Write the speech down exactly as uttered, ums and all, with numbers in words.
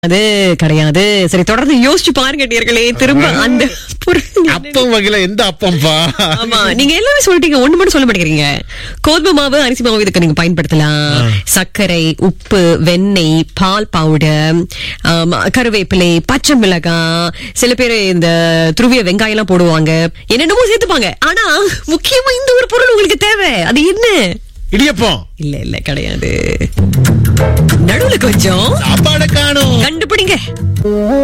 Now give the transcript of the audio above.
அது கிடையாது. சரி, தொடர்ந்து யோசிச்சு பாருங்க நேயர்களே. திரும்ப அந்த அப்பம் வகையில எந்த அப்பம்பா? ஆமா, நீங்க எல்லாமே சொல்லிட்டீங்க, ஒண்ணு மட்டும் சொல்ல மாட்டேங்கிறீங்க. கோதுமை மாவு, அரிசி மாவு இதுக்கு நீங்க பயன்படுத்தலாம். சர்க்கரை, உப்பு, வெண்ணெய், பால் பவுடர், கருவேப்பிலை, பச்சை மிளகாய், சில பேர் இந்த துருவிய வெங்காயம் எல்லாம் போடுவாங்க, என்னென்னமோ சேர்த்துப்பாங்க. ஆனா முக்கியமா இந்த ஒரு பொருள் உங்களுக்கு தேவை. அது என்ன? இடியப்பம். இல்ல இல்ல கிடையாது. நடுவுல கொஞ்சம் சாப்பாடு காணும். கண்டுபிடிங்க.